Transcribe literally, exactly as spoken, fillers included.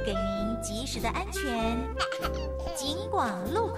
给您及时的安全。金广路口。